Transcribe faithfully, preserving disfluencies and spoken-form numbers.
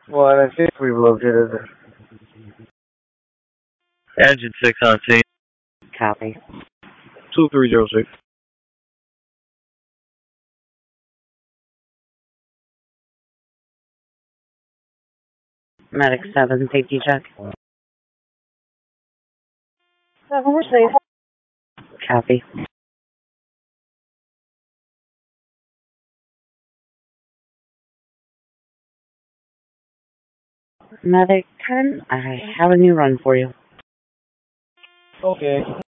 Well, I think we've located it. Engine six on scene. Copy. two three zero six. Medic seven, safety check. Seven, we're safe. Copy. Medic ten, I have a new run for you. Okay.